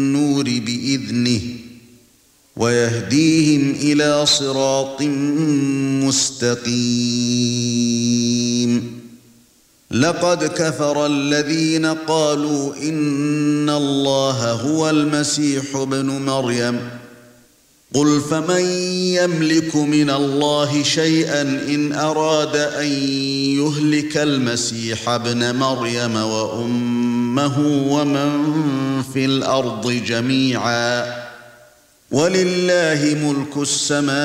النور بإذنه ويهديهم إلى صراط مستقيم لقد كفر الذين قالوا إن الله هو المسيح ابن مريم قل فمن يملك من الله شيئا إن أراد أن يهلك المسيح ابن مريم وأمه ومن في الأرض جميعا ولله ملك السماوات